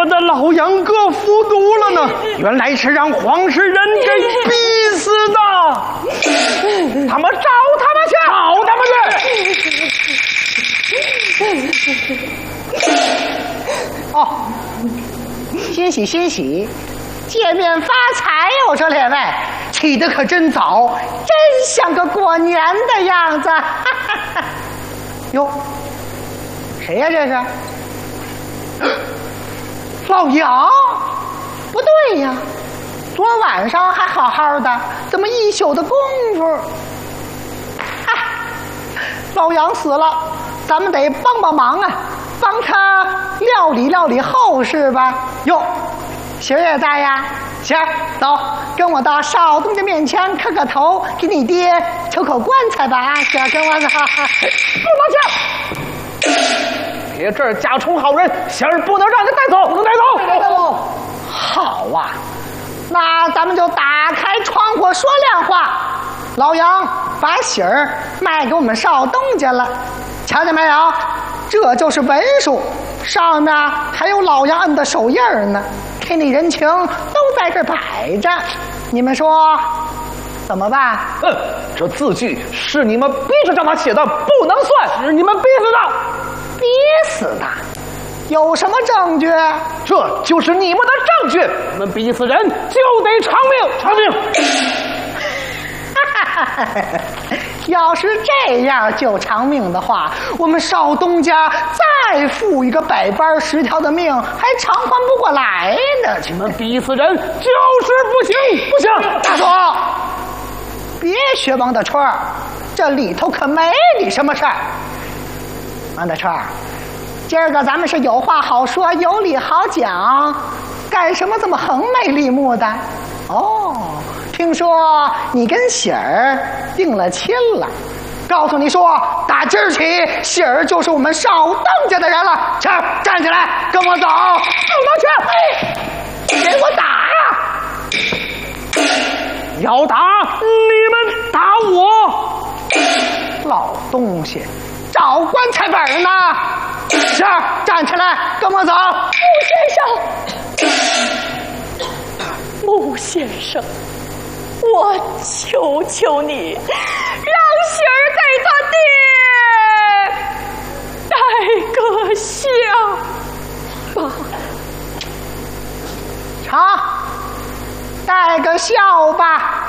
的老杨哥服毒了呢？原来是让黄世仁给逼死的！他们找他们去！找他们去！ 哦，欣喜欣喜，见面发财哟！这列位起得可真早，真像个过年的样子。哟，谁呀？这是老杨？不对呀，昨晚上还好好的，怎么一宿的功夫？老杨死了，咱们得帮帮忙啊，帮他料理料理后事吧。哟，喜儿也在呀，喜儿，走，跟我到少东家面前磕个头，给你爹求口棺材吧。啊，喜儿，跟我走。不能去。 别这儿假充好人，喜儿不能让人带走，不能带走。 好啊，那咱们就打开窗户说亮话。老杨把喜儿卖给我们少东家了，瞧见没有？这就是文书，上面还有老杨摁的手印呢，给你人情都在这摆着。你们说怎么办？ 这字据是你们逼着让他写的，不能算，是你们逼死的。 逼死的？有什么证据？ 这就是你们的证据。你们逼死人就得偿命，偿命。 要是这样就偿命的话，我们少东家再付一个100般10条的命，还偿还不过来呢。 你们逼死人就是不行，不行！ 大叔，别学王大春，这里头可没你什么事儿。王大春，今儿个咱们是有话好说，有理好讲，干什么这么横眉立目的？哦，听说你跟喜儿定了亲了，告诉你说，打今儿起，喜儿就是我们少东家的人了。去，站起来，跟我走。不能去！给我打呀！ 要打你们打我！ 老东西，找棺材本呢！是，站起来，跟我走。 穆先生，我求求你，让喜儿给他爹带个笑吧。 成，带个笑吧。